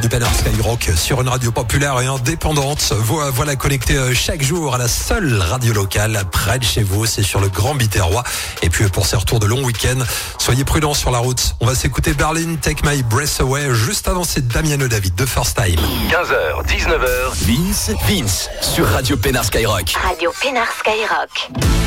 du Pénard Skyrock sur une radio populaire et indépendante. Voilà connecté chaque jour à la seule radio locale près de chez vous. C'est sur le Grand Biterrois. Et puis pour ces retours de long week-end, soyez prudents sur la route. On va s'écouter Berlin, Take My Breath Away. Juste avant, c'est Damiano David de First Time. 15h, 19h, Vince sur Radio Pénard Skyrock. Radio Pénard Skyrock.